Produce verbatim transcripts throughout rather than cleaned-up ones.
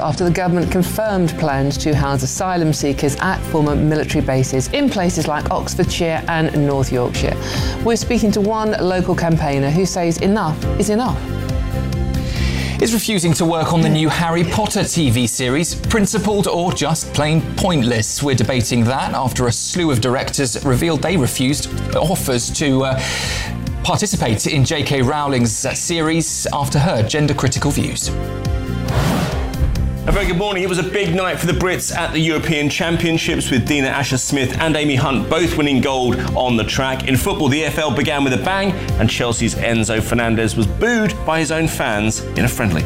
after the government confirmed plans to house asylum seekers at former military bases in places like Oxfordshire and North Yorkshire. We're speaking to one local campaigner who says enough is enough. Is refusing to work on the new Harry Potter T V series principled or just plain pointless? We're debating that after a slew of directors revealed they refused offers to uh, participate in J K Rowling's uh, series after her gender-critical views. A very good morning. It was a big night for the Brits at the European Championships with Dina Asher-Smith and Amy Hunt both winning gold on the track. In football, the E F L began with a bang and Chelsea's Enzo Fernandez was booed by his own fans in a friendly.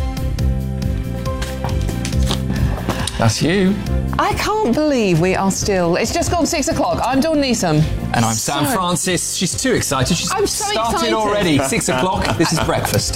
That's you. I can't believe we are still... It's just gone six o'clock. I'm Dawn Neeson. And I'm Sam So- Francis. She's too excited. She's I'm so started excited. already. Six o'clock. This is breakfast.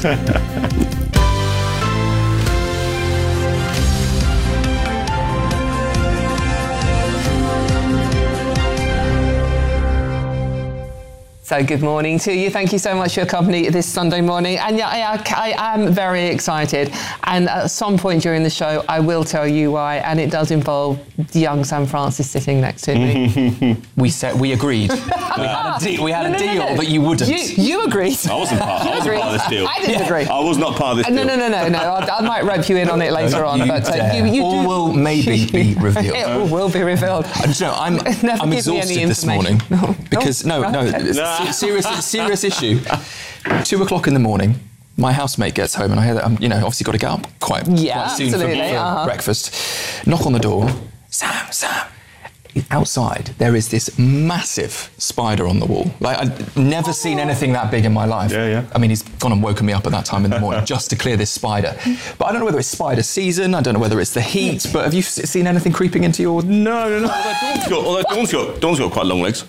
So good morning to you. Thank you so much for your company this Sunday morning. And yeah, I, I am very excited. And at some point during the show, I will tell you why. And it does involve the young Sam Francis sitting next to me. We said we agreed. we had a deal. We had No, a no, no, deal, no. but you wouldn't. You, you agreed. I wasn't part, I wasn't part of this deal. I didn't agree. I was not part of this No, deal. no, no, no, no. I, I might rope you in on it later on. You but uh, dare. you, you All do. will maybe be revealed. It all will be revealed. Uh, do you know, I'm, Never I'm give me any exhausted this morning information. No. because no, No. no, it's Nah. a serious, serious issue. Two o'clock in the morning, my housemate gets home, and I hear that I'm, you know, obviously got to get up quite, Yeah, quite soon for, absolutely, for uh-huh. breakfast. Knock on the door. Sam, Sam. Outside, there is this massive spider on the wall. Like, I've never seen anything that big in my life. Yeah, yeah. I mean, he's gone and woken me up at that time in the morning just to clear this spider. But I don't know whether it's spider season, I don't know whether it's the heat, but have you s- seen anything creeping into your... No, no, no. Although Dawn's got, although Dawn's got, Dawn's got quite long legs.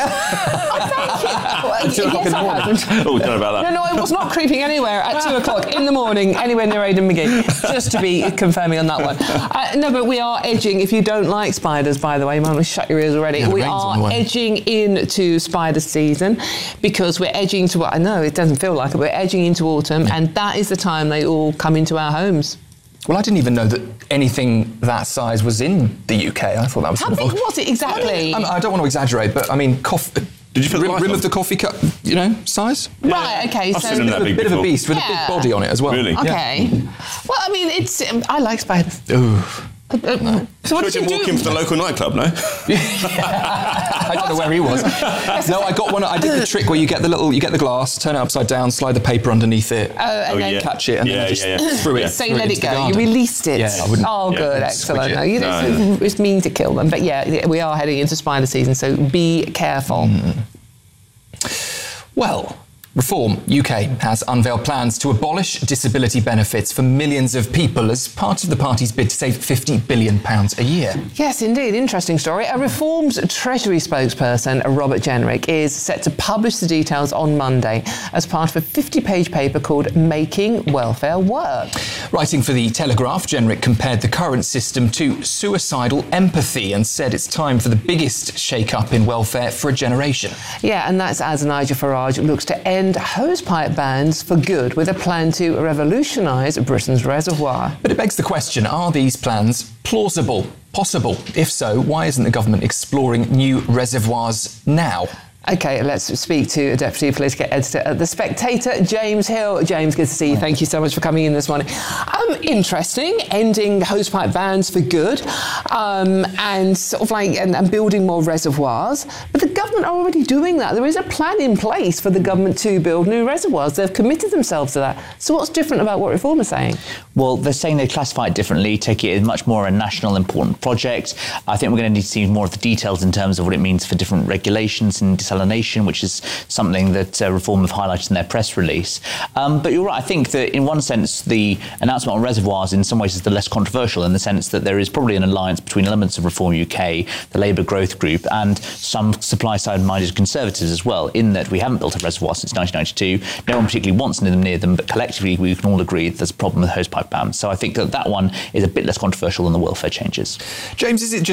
Well, Two o'clock in the I morning. haven't. Oh, don't know about No, that. no, it was not creeping anywhere at two o'clock in the morning, anywhere near Aidan McGee, just to be confirming on that one. Uh, no, but we are edging, if you don't like spiders, by the way, you might want to shut your ears already. Yeah, the we rain's on the are way. edging into spider season because we're edging to what I know, it doesn't feel like it, we're edging into autumn, and that is the time they all come into our homes. Well, I didn't even know that anything that size was in the U K. I thought that was... How sort big of- was it exactly? I, I don't want to exaggerate, but I mean, coffee... Did you feel rim, the light rim on? of the coffee cup, you know, size? Right, okay, I've so... seen them that A big bit of a before. beast with a Yeah. big body on it as well. Really? Yeah. Okay. Well, I mean, it's... Um, I like spiders. Ooh. Uh, uh, So what We did you didn't walk do? in for the local nightclub, no? I don't know where he was. No, I got one. I did the trick where you get the little, you get the glass, turn it upside down, slide the paper underneath it, Oh, and Oh, then yeah. catch it, and Yeah, then just yeah, yeah. threw it. Yeah. So you threw let it into the go. You garden. released it. Yeah, I wouldn't- Oh, yeah, good, wouldn't excellent. squidge it. No, you No, know, it's, it's mean to kill them, but yeah, we are heading into spider season, so be careful. Well, Reform U K has unveiled plans to abolish disability benefits for millions of people as part of the party's bid to save fifty billion pounds a year. Yes, indeed, interesting story. A Reform's Treasury spokesperson, Robert Jenrick, is set to publish the details on Monday as part of a fifty-page paper called Making Welfare Work. Writing for The Telegraph, Jenrick compared the current system to suicidal empathy and said it's time for the biggest shake-up in welfare for a generation. Yeah, and that's as Nigel Farage looks to end hosepipe bans for good with a plan to revolutionise Britain's reservoir. But it begs the question, are these plans plausible, possible? If so, why isn't the government exploring new reservoirs now? OK, let's speak to Deputy Political Editor at The Spectator, James Hill. James, good to see you. Thank you so much for coming in this morning. Um, interesting, ending hosepipe bans for good, um, and sort of like and, and building more reservoirs. But the government are already doing that. There is a plan in place for the government to build new reservoirs. They've committed themselves to that. So what's different about what Reform is saying? Well, they're saying they classify it differently, take it as much more a national important project. I think we're going to need to see more of the details in terms of what it means for different regulations and desalination, which is something that uh, Reform have highlighted in their press release. Um, but you're right, I think that in one sense, the announcement on reservoirs in some ways is the less controversial in the sense that there is probably an alliance between elements of Reform U K, the Labour Growth Group, and some supply-side-minded Conservatives as well, in that we haven't built a reservoir since nineteen ninety-two. No one particularly wants them near them, but collectively we can all agree that there's a problem with hosepipe bans. So I think that that one is a bit less controversial than the welfare changes. James, is it just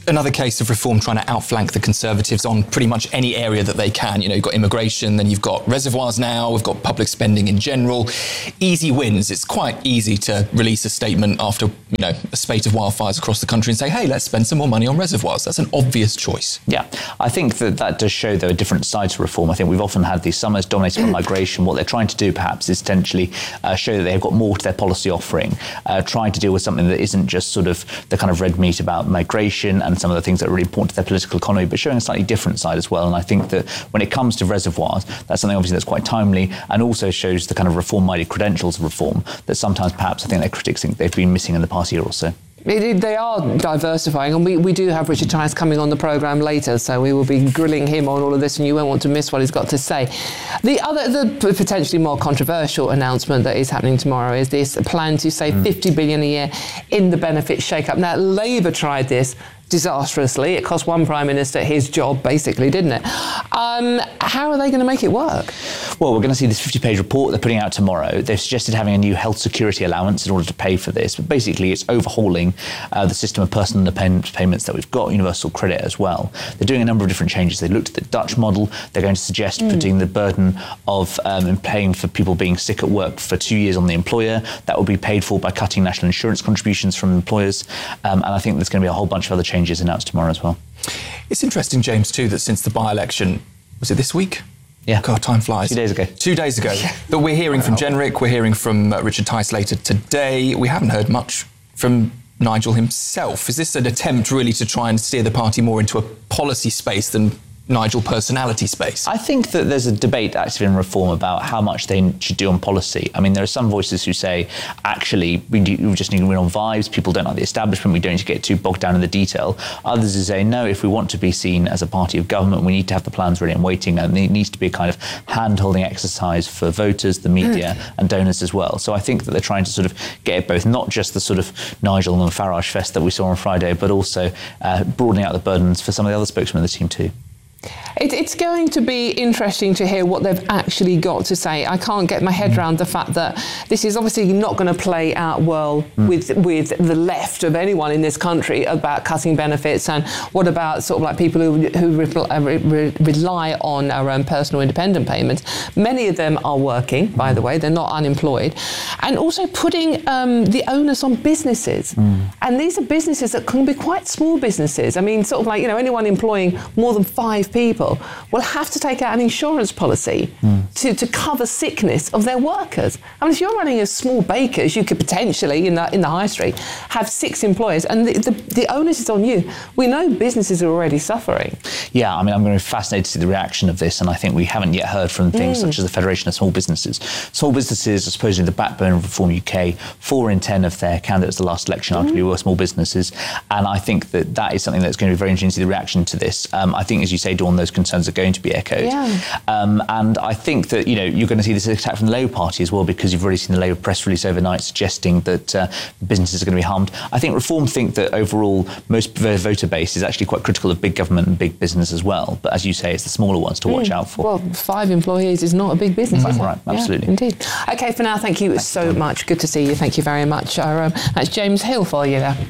another case of Reform trying to outflank the Conservatives on pretty much any area that they can. You know, you've got immigration, then you've got reservoirs now, we've got public spending in general. Easy wins. It's quite easy to release a statement after, you know, a spate of wildfires across the country and say, hey, let's spend some more money on reservoirs. That's an obvious choice. Yeah, I think that that does show, though, a different side to Reform. I think we've often had these summers dominated by migration. What they're trying to do, perhaps, is potentially uh, show that they've got more to their policy offering, uh, trying to deal with something that isn't just sort of the kind of red meat about migration and some of the things that are really important to their political economy, but showing a slightly different side as well. And I think that when it comes to reservoirs, that's something obviously that's quite timely and also shows the kind of reform-minded credentials of Reform that sometimes perhaps I think their critics think they've been missing in the past year or so. It, they are diversifying, and we, we do have Richard Tice coming on the programme later, so we will be grilling him on all of this, and you won't want to miss what he's got to say. The other, the potentially more controversial announcement that is happening tomorrow is this plan to save mm. fifty billion dollars a year in the benefits shake-up. Now, Labour tried this disastrously. It cost one Prime Minister his job, basically, didn't it? Um, how are they going to make it work? Well, we're going to see this fifty-page report they're putting out tomorrow. They've suggested having a new health security allowance in order to pay for this, but basically it's overhauling uh, the system of personal independent payments that we've got, universal credit as well. They're doing a number of different changes. They looked at the Dutch model. They're going to suggest mm. putting the burden of um, paying for people being sick at work for two years on the employer. That will be paid for by cutting national insurance contributions from employers. Um, and I think there's going to be a whole bunch of other changes changes announced tomorrow as well. It's interesting, James, too, that since the by-election, was it this week? Yeah. God, time flies. Two days ago. Two days ago. Yeah. But we're hearing from Jenrick, we're hearing from uh, Richard Tice later today. We haven't heard much from Nigel himself. Is this an attempt really to try and steer the party more into a policy space than Nigel personality space? I think that there's a debate active in Reform about how much they should do on policy. I mean, there are some voices who say, actually, we, do, we just need to win on vibes. People don't like the establishment. We don't need to get too bogged down in the detail. Others who say, no, if we want to be seen as a party of government, we need to have the plans ready and waiting. And it needs to be a kind of hand-holding exercise for voters, the media and donors as well. So I think that they're trying to sort of get it both, not just the sort of Nigel and Farage fest that we saw on Friday, but also uh, broadening out the burdens for some of the other spokesmen of the team too. It, it's going to be interesting to hear what they've actually got to say. I can't get my head around the fact that this is obviously not going to play out well mm. with with the left of anyone in this country about cutting benefits, and what about sort of like people who, who re- re- rely on our own personal independent payments. Many of them are working, by the way, they're not unemployed, and also putting um, the onus on businesses. Mm. And these are businesses that can be quite small businesses. I mean, sort of like, you know, anyone employing more than five people will have to take out an insurance policy mm. to, to cover sickness of their workers. I mean, if you're running a small baker's, you could potentially, in the, in the high street, have six employers, and the, the, the onus is on you. We know businesses are already suffering. Yeah, I mean, I'm going to be fascinated to see the reaction of this, and I think we haven't yet heard from things mm. such as the Federation of Small Businesses. Small businesses are supposedly the backbone of Reform U K. Four in ten of their candidates the last election mm. arguably were small businesses, and I think that that is something that's going to be very interesting to see the reaction to this. Um, I think, as you say, Dawn, those concerns are going to be echoed. Yeah. Um, and I think that, you know, you're going to see this attack from the Labour Party as well, because you've already seen the Labour press release overnight suggesting that uh, businesses are going to be harmed. I think Reform think that overall most voter base is actually quite critical of big government and big business as well. But as you say, it's the smaller ones to mm. watch out for. Well, five employees is not a big business, mm. is it? Right, absolutely. Yeah, indeed. OK, for now, thank you Thanks so much. Good to see you. Thank you very much. Our, um, that's James Hill for you there.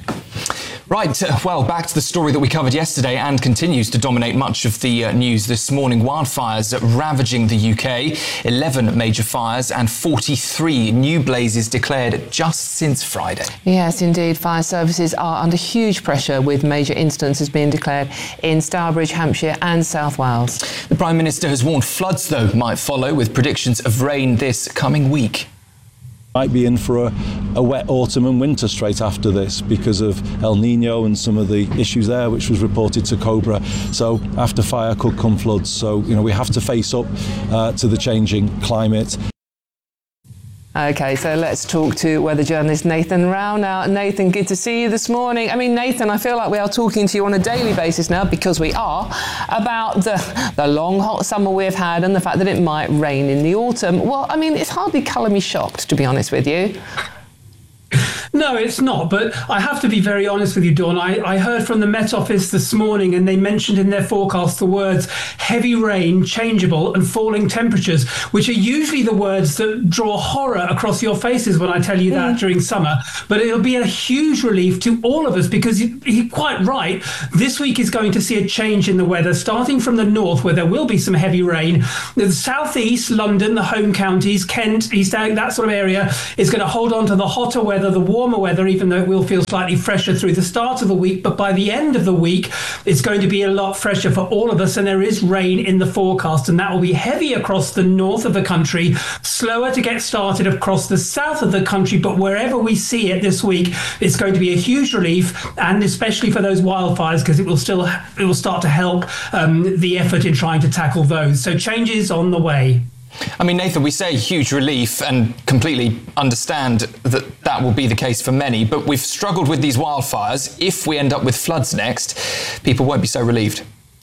Right, uh, well, back to the story that we covered yesterday and continues to dominate much of the uh, news this morning. Wildfires ravaging the U K, eleven major fires and forty-three new blazes declared just since Friday. Yes, indeed. Fire services are under huge pressure, with major instances being declared in Stourbridge, Hampshire and South Wales. The Prime Minister has warned floods, though, might follow, with predictions of rain this coming week. Might be in for a, a wet autumn and winter straight after this because of El Nino and some of the issues there, which was reported to Cobra. So after fire could come floods. So, you know, we have to face up uh, to the changing climate. OK, so let's talk to weather journalist Nathan Rao now. Nathan, good to see you this morning. I mean, Nathan, I feel like we are talking to you on a daily basis now, because we are, about the, the long, hot summer we've had and the fact that it might rain in the autumn. Well, I mean, it's hardly colour me shocked, to be honest with you. No, it's not. But I have to be very honest with you, Dawn. I, I heard from the Met Office this morning, and they mentioned in their forecast the words heavy rain, changeable, and falling temperatures, which are usually the words that draw horror across your faces when I tell you that mm. during summer. But it'll be a huge relief to all of us, because you, you're quite right. This week is going to see a change in the weather, starting from the north, where there will be some heavy rain. The southeast, London, the home counties, Kent, East Anglia, that sort of area is going to hold on to the hotter weather, the warmer weather, even though it will feel slightly fresher through the start of the week. But by the end of the week, it's going to be a lot fresher for all of us, and there is rain in the forecast, and that will be heavy across the north of the country, slower to get started across the south of the country. But wherever we see it this week, it's going to be a huge relief, and especially for those wildfires, because it will still it will start to help um, the effort in trying to tackle those. So changes on the way. I mean, Nathan, we say huge relief and completely understand that that will be the case for many, but we've struggled with these wildfires. If we end up with floods next, people won't be so relieved.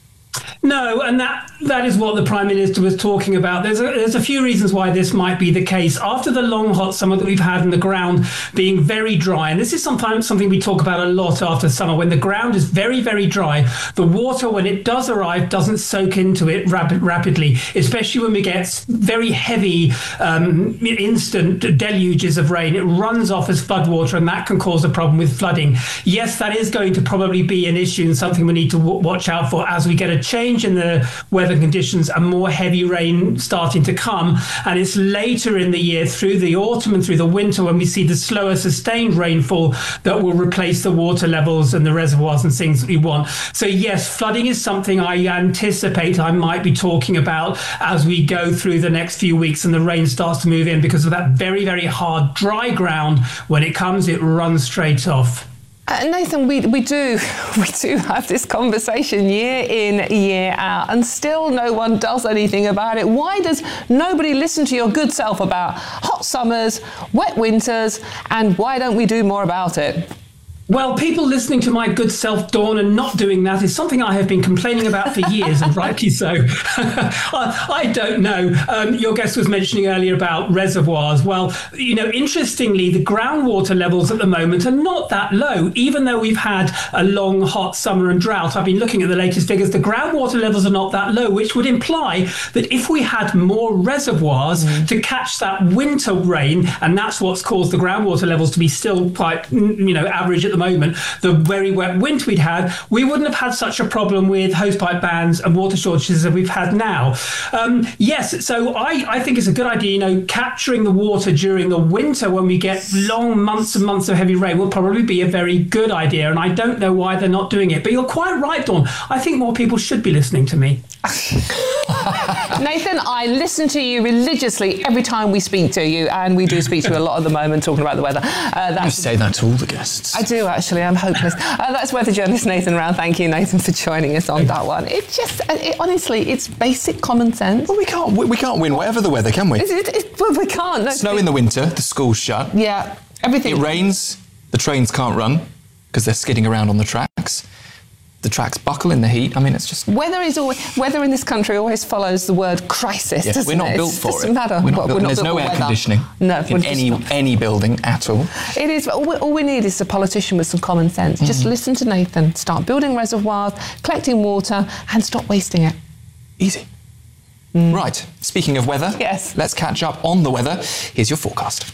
No, and that that is what the Prime Minister was talking about. There's a, there's a few reasons why this might be the case. After the long, hot summer that we've had and the ground being very dry, and this is sometimes something we talk about a lot after summer, when the ground is very, very dry, the water, when it does arrive, doesn't soak into it rapid, rapidly, especially when we get very heavy, um, instant deluges of rain. It runs off as floodwater, and that can cause a problem with flooding. Yes, that is going to probably be an issue and something we need to w- watch out for as we get a change in the weather conditions and more heavy rain starting to come. And it's later in the year, through the autumn and through the winter, when we see the slower sustained rainfall that will replace the water levels and the reservoirs and things that we want. So yes, flooding is something I anticipate I might be talking about as we go through the next few weeks and the rain starts to move in, because of that very, very hard, dry ground. When it comes, it runs straight off. Uh, Nathan, we we do we do have this conversation year in, year out, and still no one does anything about it. Why does nobody listen to your good self about hot summers, wet winters, and why don't we do more about it? Well, people listening to my good self, Dawn, and not doing that is something I have been complaining about for years, and rightly so. I, I don't know. Um, your guest was mentioning earlier about reservoirs. Well, you know, interestingly, the groundwater levels at the moment are not that low, even though we've had a long, hot summer and drought. I've been looking at the latest figures. The groundwater levels are not that low, which would imply that if we had more reservoirs mm. to catch that winter rain, and that's what's caused the groundwater levels to be still quite, you know, average at the moment, the very wet winter we'd had, we wouldn't have had such a problem with hosepipe bans and water shortages that we've had now. Um, yes, so I, I think it's a good idea, you know, capturing the water during the winter when we get long months and months of heavy rain will probably be a very good idea, and I don't know why they're not doing it. But you're quite right, Dawn. I think more people should be listening to me. Nathan, I listen to you religiously every time we speak to you, and we do speak to you a lot at the moment talking about the weather. Uh, that's, you say that to all the guests. I do, actually. I'm hopeless. Uh, that's weather journalist Nathan Round. Thank you, Nathan, for joining us on that one. It just, it, honestly, it's basic common sense. Well, we can't, we, we can't win whatever the weather, can we? It, it, it, well, we can't. No, Snow in the winter, the school's shut. Yeah, everything. It rains, the trains can't run because they're skidding around on the tracks. The tracks buckle in the heat. I mean, it's just... Weather is always, weather in this country always follows the word crisis, yeah, doesn't we're not it? built It for doesn't it. matter. We're not Well, built, we're not there's built no for air weather. conditioning no, in any not. any building at all. It is. All we, all we need is a politician with some common sense. Mm. Just listen to Nathan, start building reservoirs, collecting water, and stop wasting it. Easy. Mm. Right. Speaking of weather, yes. Let's catch up on the weather. Here's your forecast.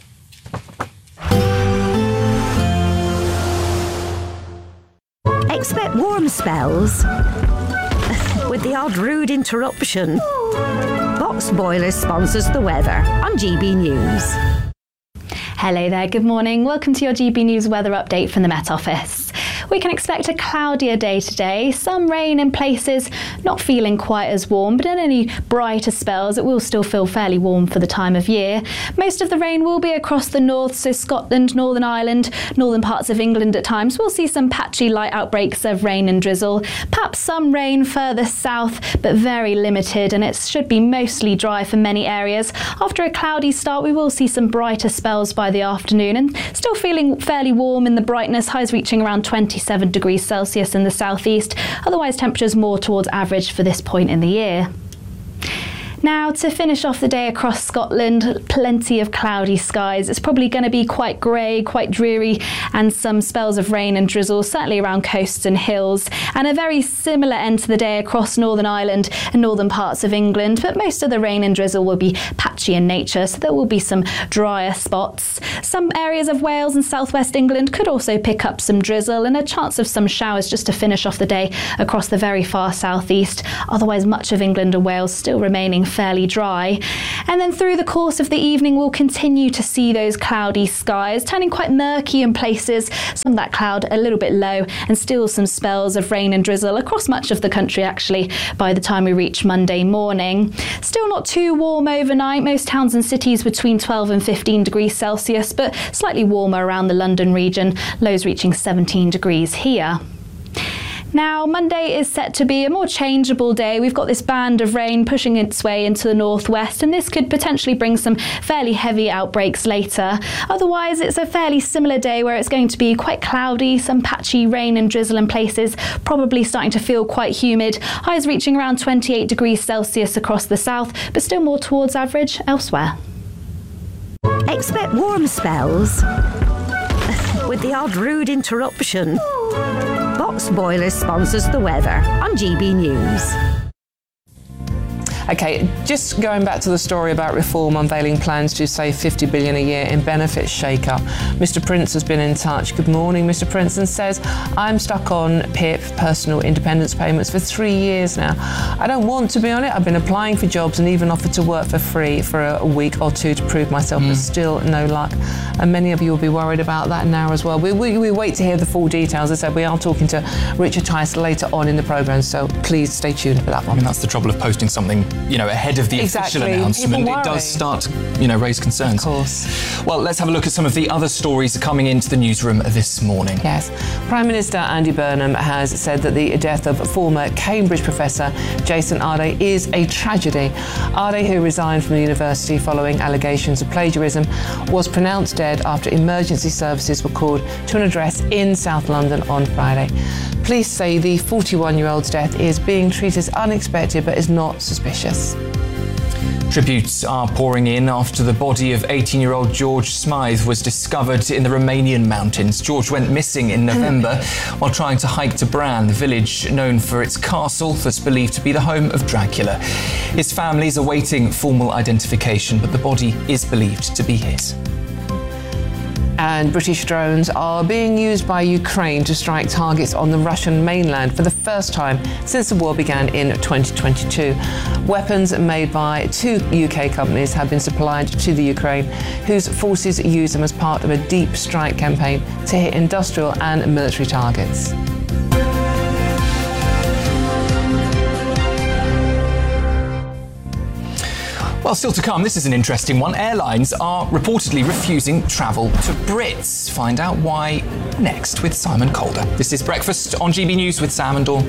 Expect warm spells with the odd rude interruption. Box Boilers sponsors the weather on G B News. Hello there, good morning. Welcome to your G B News weather update from the Met Office. We can expect a cloudier day today, some rain in places, not feeling quite as warm, but in any brighter spells it will still feel fairly warm for the time of year. Most of the rain will be across the north, so Scotland, Northern Ireland, northern parts of England at times. We'll see some patchy light outbreaks of rain and drizzle, perhaps some rain further south, but very limited, and it should be mostly dry for many areas. After a cloudy start, we will see some brighter spells by the afternoon, and still feeling fairly warm in the brightness, highs reaching around twenty-seven degrees Celsius in the southeast. Otherwise, temperatures more towards average for this point in the year. Now, to finish off the day across Scotland, plenty of cloudy skies. It's probably going to be quite grey, quite dreary, and some spells of rain and drizzle, certainly around coasts and hills. And a very similar end to the day across Northern Ireland and northern parts of England, but most of the rain and drizzle will be patchy in nature, so there will be some drier spots. Some areas of Wales and southwest England could also pick up some drizzle, and a chance of some showers just to finish off the day across the very far southeast. Otherwise, much of England and Wales still remaining fairly dry. And then through the course of the evening, we'll continue to see those cloudy skies turning quite murky in places, some of that cloud a little bit low, and still some spells of rain and drizzle across much of the country actually by the time we reach Monday morning. Still not too warm overnight, most towns and cities between twelve and fifteen degrees Celsius, but slightly warmer around the London region, lows reaching seventeen degrees here. Now, Monday is set to be a more changeable day. We've got this band of rain pushing its way into the northwest, and this could potentially bring some fairly heavy outbreaks later. Otherwise, it's a fairly similar day where it's going to be quite cloudy, some patchy rain and drizzle in places, probably starting to feel quite humid. Highs reaching around twenty-eight degrees Celsius across the south, but still more towards average elsewhere. Expect warm spells with the odd rude interruption. Box Boilers sponsors the weather on G B News. OK, just going back to the story about Reform unveiling plans to save fifty billion dollars a year in benefits shake-up. Mister Prince has been in touch. Good morning, Mister Prince, and says, I'm stuck on P I P, personal independence payments, for three years now. I don't want to be on it. I've been applying for jobs and even offered to work for free for a week or two to prove myself, mm. but still no luck. And many of you will be worried about that now as well. We, we, we wait to hear the full details. As I said, we are talking to Richard Tice later on in the programme, so please stay tuned for that one. I mean, that's the trouble of posting something, you know, ahead of the exactly. official announcement. It does start, you know, raise concerns. Of course. Well, let's have a look at some of the other stories coming into the newsroom this morning. Yes. Prime Minister Andy Burnham has said that the death of former Cambridge professor Jason Ardern is a tragedy. Ardern, who resigned from the university following allegations of plagiarism, was pronounced dead after emergency services were called to an address in South London on Friday. Police say the forty-one-year-old's death is being treated as unexpected but is not suspicious. Tributes are pouring in after the body of eighteen-year-old George Smythe was discovered in the Romanian mountains. George went missing in November while trying to hike to Bran, the village known for its castle that's believed to be the home of Dracula. His family is awaiting formal identification, but the body is believed to be his. And British drones are being used by Ukraine to strike targets on the Russian mainland for the first time since the war began in twenty twenty-two. Weapons made by two U K companies have been supplied to the Ukraine, whose forces use them as part of a deep strike campaign to hit industrial and military targets. Well, still to come, this is an interesting one. Airlines are reportedly refusing travel to Brits. Find out why next with Simon Calder. This is Breakfast on G B News with Sam and Dawn.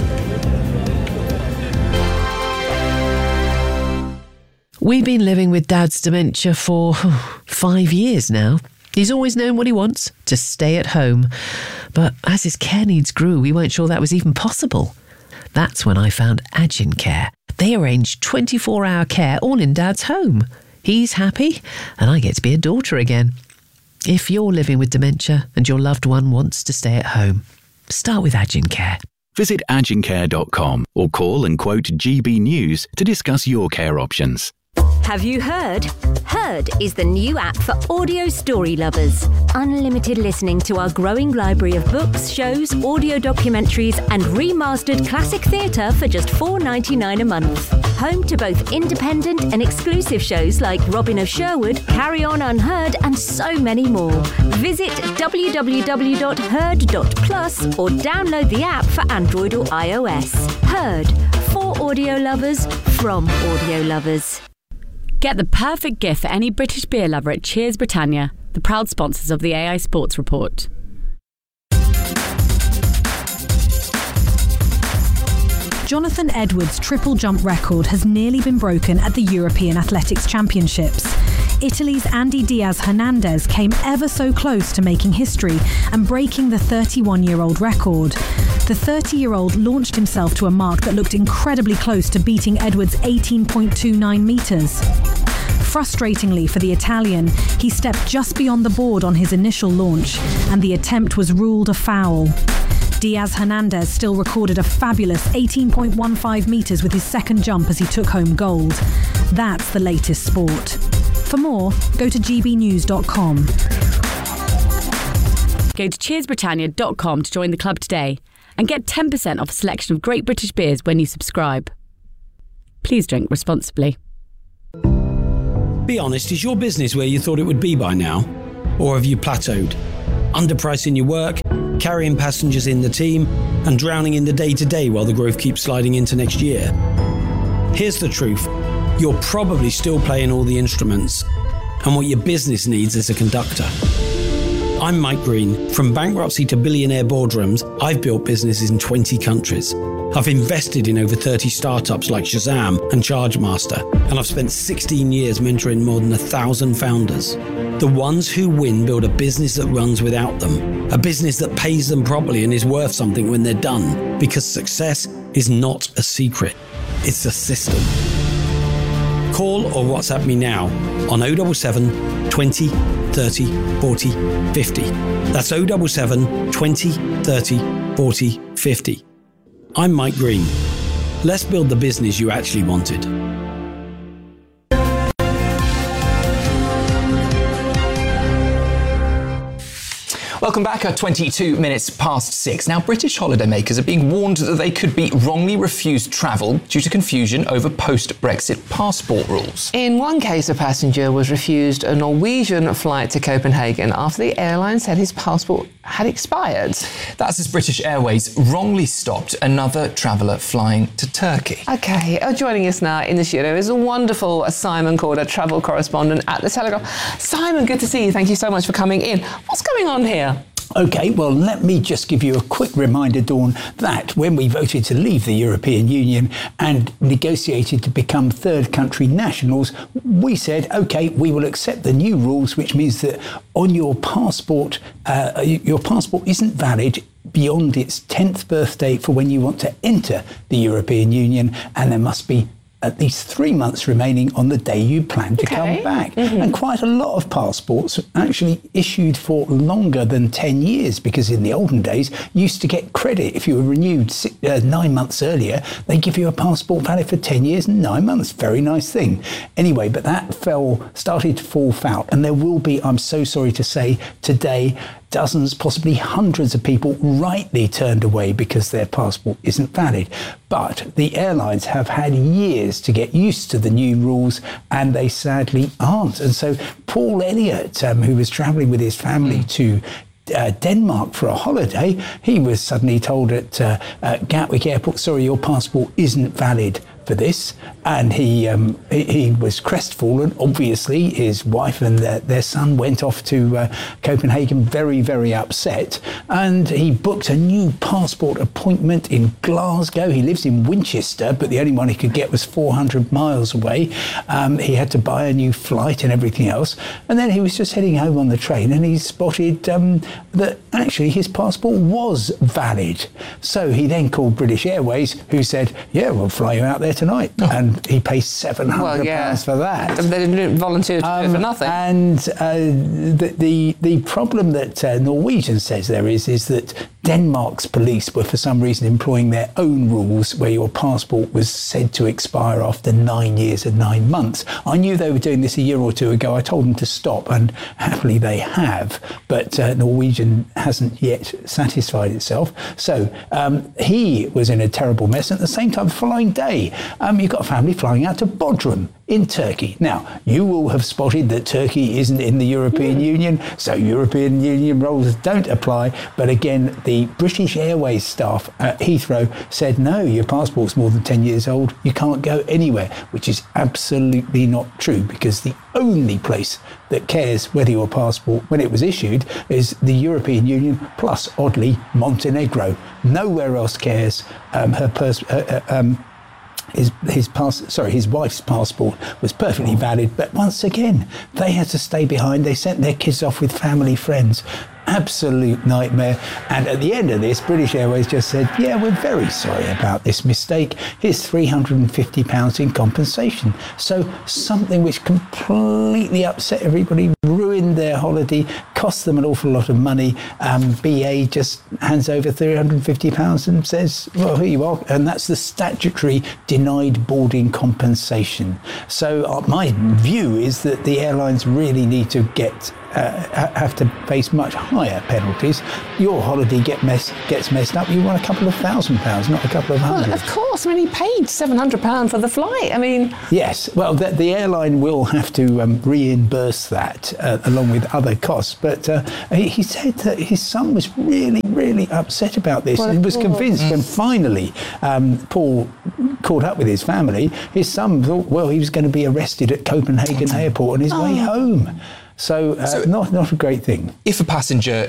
We've been living with Dad's dementia for five years now. He's always known what he wants, to stay at home. But as his care needs grew, we weren't sure that was even possible. That's when I found Agincare. They arrange twenty-four hour care all in Dad's home. He's happy, and I get to be a daughter again. If you're living with dementia and your loved one wants to stay at home, start with Agincare. Visit agincare dot com or call and quote G B News to discuss your care options. Have you heard? Heard is the new app for audio story lovers. Unlimited listening to our growing library of books, shows, audio documentaries and remastered classic theatre for just four dollars ninety-nine a month. Home to both independent and exclusive shows like Robin of Sherwood, Carry On Unheard and so many more. Visit w w w dot heard dot plus or download the app for Android or iOS. Heard, for audio lovers, from audio lovers. Get the perfect gift for any British beer lover at Cheers Britannia, the proud sponsors of the A I Sports Report. Jonathan Edwards' triple jump record has nearly been broken at the European Athletics Championships. Italy's Andy Diaz Hernandez came ever so close to making history and breaking the thirty-one-year-old record. The thirty-year-old launched himself to a mark that looked incredibly close to beating Edwards' eighteen point two nine metres. Frustratingly for the Italian, he stepped just beyond the board on his initial launch, and the attempt was ruled a foul. Diaz Hernandez still recorded a fabulous eighteen point one five metres with his second jump as he took home gold. That's the latest sport. For more, go to g b news dot com. Go to cheers britannia dot com to join the club today and get ten percent off a selection of great British beers when you subscribe. Please drink responsibly. Be honest, is your business where you thought it would be by now? Or have you plateaued? Underpricing your work, carrying passengers in the team, and drowning in the day-to-day while the growth keeps sliding into next year? Here's the truth. You're probably still playing all the instruments, and what your business needs is a conductor. I'm Mike Green. From bankruptcy to billionaire boardrooms, I've built businesses in twenty countries. I've invested in over thirty startups like Shazam and Chargemaster, and I've spent sixteen years mentoring more than a thousand founders. The ones who win build a business that runs without them, a business that pays them properly and is worth something when they're done, because success is not a secret, it's a system. Call or WhatsApp me now on oh seven seven, twenty, thirty, forty, fifty. That's oh seven seven, twenty, thirty, forty, fifty. I'm Mike Green. Let's build the business you actually wanted. Welcome back at twenty-two minutes past six. Now, British holidaymakers are being warned that they could be wrongly refused travel due to confusion over post-Brexit passport rules. In one case, a passenger was refused a Norwegian flight to Copenhagen after the airline said his passport had expired. That's as British Airways wrongly stopped another traveller flying to Turkey. OK, uh, joining us now in the studio is a wonderful Simon Corder, travel correspondent at The Telegraph. Simon, good to see you. Thank you so much for coming in. What's going on here? OK, well, let me just give you a quick reminder, Dawn, that when we voted to leave the European Union and negotiated to become third country nationals, we said, OK, we will accept the new rules, which means that on your passport, uh, your passport isn't valid beyond its tenth birthday for when you want to enter the European Union, and there must be at least three months remaining on the day you plan to okay. come back. Mm-hmm. And quite a lot of passports actually issued for longer than ten years, because in the olden days, you used to get credit. If you were renewed six, uh, nine months earlier, they give you a passport valid for ten years and nine months. Very nice thing. Anyway, but that fell, started to fall foul. And there will be, I'm so sorry to say, today, dozens, possibly hundreds of people rightly turned away because their passport isn't valid. But the airlines have had years to get used to the new rules, and they sadly aren't. And so Paul Elliott, um, who was travelling with his family mm. to Uh, Denmark for a holiday, he was suddenly told at uh, uh, Gatwick Airport, sorry, your passport isn't valid for this. And he um, he, he was crestfallen. Obviously, his wife and their, their son went off to uh, Copenhagen very, very upset. And he booked a new passport appointment in Glasgow. He lives in Winchester, but the only one he could get was four hundred miles away. Um, he had to buy a new flight and everything else. And then he was just heading home on the train, and he spotted um, that actually his passport was valid. So he then called British Airways, who said, yeah, we'll fly you out there tonight. Oh. And he pays seven hundred pounds well, yeah. for that. They didn't volunteer to um, do it for nothing. And uh, the, the the problem that uh, Norwegian says there is, is that Denmark's police were for some reason employing their own rules where your passport was said to expire after nine years and nine months. I knew they were doing this a year or two ago. I told them to stop, and happily they have. But uh, Norwegian hasn't yet satisfied itself. So um, he was in a terrible mess. At the same time, the following day, um, you've got a family flying out to Bodrum in Turkey. Now, you will have spotted that Turkey isn't in the European mm. Union, so European Union rules don't apply. But again, the British Airways staff at Heathrow said, no, your passport's more than ten years old, you can't go anywhere, which is absolutely not true, because the only place that cares whether your passport, when it was issued, is the European Union, plus, oddly, Montenegro. Nowhere else cares. Um, her pers- uh, uh, um, his his pass sorry his wife's passport was perfectly valid, but once again they had to stay behind. They sent their kids off with family friends. Absolute nightmare. And at the end of this, British Airways just said, yeah, we're very sorry about this mistake. Here's three hundred fifty pounds in compensation. So something which completely upset everybody, ruined their holiday, cost them an awful lot of money. Um, B A just hands over three hundred fifty pounds and says, well, here you are. And that's the statutory denied boarding compensation. So uh, my view is that the airlines really need to get Uh, have to face much higher penalties. Your holiday get mess, gets messed up, you want a couple of thousand pounds, not a couple of hundred. Well, of course. I mean, he paid seven hundred pounds for the flight. I mean... Yes. Well, the, the airline will have to um, reimburse that uh, along with other costs. But uh, he, he said that his son was really, really upset about this. Well, and was course. convinced when finally um, Paul caught up with his family, his son thought, well, he was going to be arrested at Copenhagen Airport on his oh. way home. So, uh, so not not a great thing. If a passenger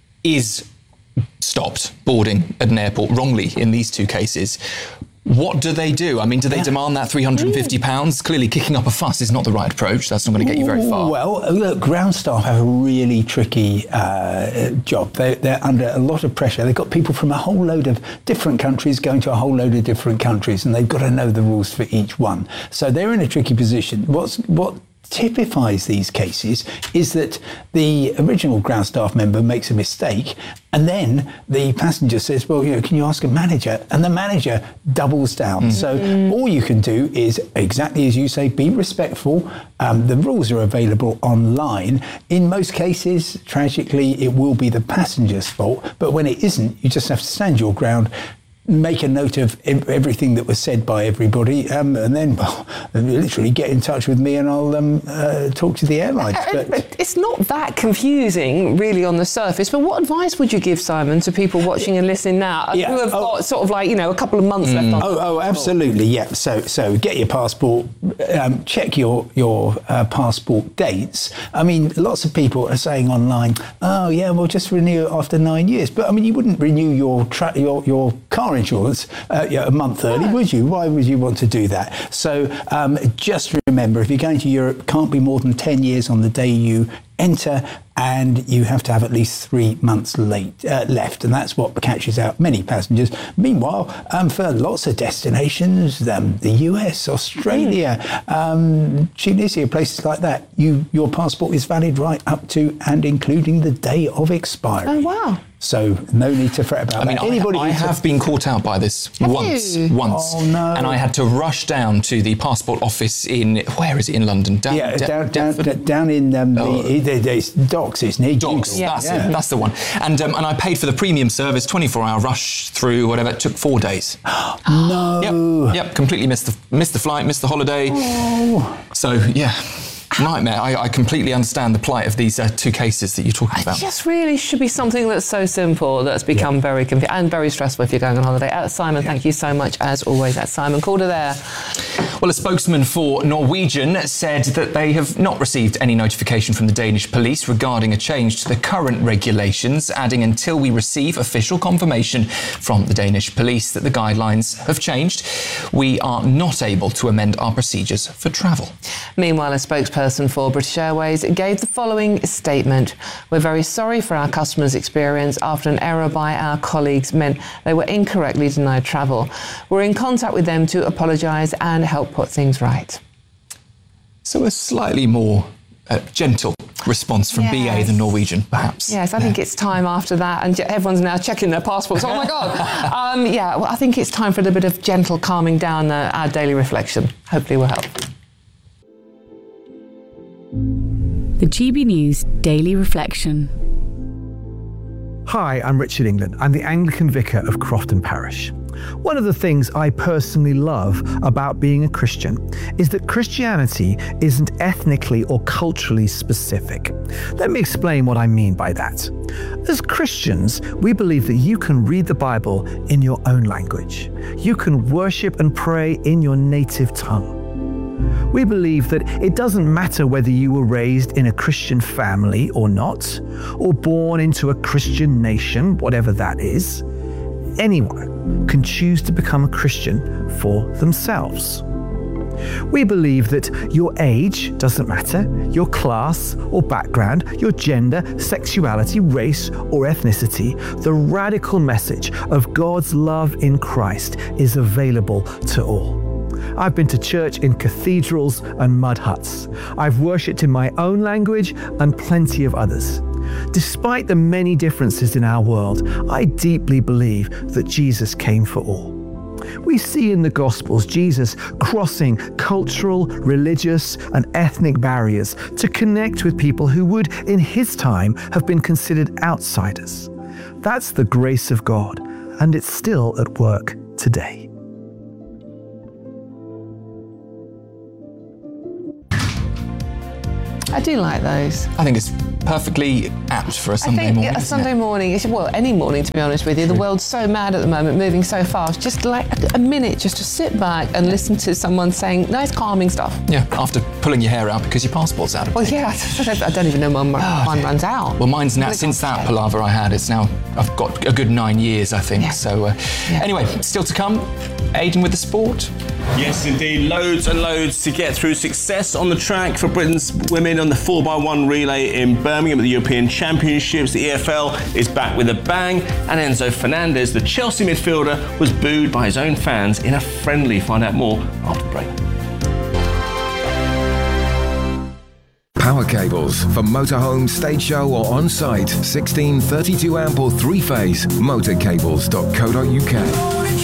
is stopped boarding at an airport wrongly in these two cases, what do they do? I mean, do they yeah. demand that three hundred fifty pounds? Clearly, kicking up a fuss is not the right approach. That's not going to get you very far. Well, look, ground staff have a really tricky uh, job. They're, they're under a lot of pressure. They've got people from a whole load of different countries going to a whole load of different countries, and they've got to know the rules for each one. So they're in a tricky position. What's what? typifies these cases is that the original ground staff member makes a mistake, and then the passenger says, well, you know, can you ask a manager? And the manager doubles down. Mm. So mm. all you can do is, exactly as you say, be respectful. Um, the rules are available online. In most cases, tragically, it will be the passenger's fault. But when it isn't, you just have to stand your ground, make a note of everything that was said by everybody, um, and then well, literally get in touch with me and I'll um, uh, talk to the airlines. But, but it's not that confusing, really, on the surface. But what advice would you give, Simon, to people watching and listening now yeah. who have oh. got sort of like, you know, a couple of months mm. left on? Oh, oh, absolutely, yeah. So, so get your passport, um, check your your uh, passport dates. I mean, lots of people are saying online, oh yeah, well, just renew it after nine years. But I mean, you wouldn't renew your tra- your your car insurance uh, yeah, a month early, would you? Why would you want to do that? So um, just remember, if you're going to Europe, it can't be more than ten years on the day you enter, and you have to have at least three months late uh, left, and that's what catches out many passengers. Meanwhile, um, for lots of destinations, um, the U S, Australia, um, Tunisia, places like that, you your passport is valid right up to and including the day of expiry. Oh wow! So no need to fret about I mean, that. Anybody I, I have been caught out by this have once, you? once, oh, no. and I had to rush down to the passport office in where is it in London? Down, yeah, De- down, down, down in um, oh. the, the, the docks. It's near docks. Yeah. That's yeah. it. That's the one. And um, and I paid for the premium service, twenty-four hour rush through whatever. It took four days. no. Yep. Yep. Completely missed the missed the flight, missed the holiday. Oh. So yeah. Nightmare. I, I completely understand the plight of these uh, two cases that you're talking about. It just really should be something that's so simple that's become yeah. very confusing and very stressful if you're going on holiday. Uh, Simon, yeah. thank you so much, as always. That's Simon Calder there. Well, a spokesman for Norwegian said that they have not received any notification from the Danish police regarding a change to the current regulations, adding until we receive official confirmation from the Danish police that the guidelines have changed, we are not able to amend our procedures for travel. Meanwhile, a spokesperson for British Airways gave the following statement. We're very sorry for our customers' experience after an error by our colleagues meant they were incorrectly denied travel. We're in contact with them to apologise and help put things right. So a slightly more uh, gentle response from yes. B A than Norwegian, perhaps. Yes, I yeah. think it's time after that, and everyone's now checking their passports. Oh my God! um, yeah, well, I think it's time for a little bit of gentle calming down uh, our daily reflection. Hopefully, will help. The G B News Daily Reflection. Hi, I'm Richard England. I'm the Anglican Vicar of Crofton Parish. One of the things I personally love about being a Christian is that Christianity isn't ethnically or culturally specific. Let me explain what I mean by that. As Christians, we believe that you can read the Bible in your own language. You can worship and pray in your native tongue. We believe that it doesn't matter whether you were raised in a Christian family or not, or born into a Christian nation, whatever that is. anyone can choose to become a Christian for themselves. We believe that your age doesn't matter, your class or background, your gender, sexuality, race or ethnicity. The radical message of God's love in Christ is available to all. I've been to church in cathedrals and mud huts. I've worshipped in my own language and plenty of others. Despite the many differences in our world, I deeply believe that Jesus came for all. We see in the Gospels Jesus crossing cultural, religious, and ethnic barriers to connect with people who would, in his time, have been considered outsiders. That's the grace of God, and it's still at work today. I do like those. I think it's perfectly apt for a Sunday I think morning. a Sunday it? morning, it's- well, any morning to be honest with you. The world's so mad at the moment, moving so fast. Just like a minute, just to sit back and listen to someone saying nice, calming stuff. Yeah, after pulling your hair out because your passport's out of Well, yeah, I don't even know when mine, Oh, mine runs out. Well, mine's now, since that palaver I had, it's now, I've got a good nine years, I think. Yeah. So, uh, Yeah. anyway, still to come, Aidan with the sport. Yes, indeed. Loads and loads to get through. Success on the track for Britain's women on the four by one relay in Birmingham at the European Championships. The E F L is back with a bang. And Enzo Fernandez, the Chelsea midfielder, was booed by his own fans in a friendly. Find out more after the break. Power cables for motorhome, stage show or on-site. sixteen, thirty-two amp or three-phase. motorcables dot co dot uk.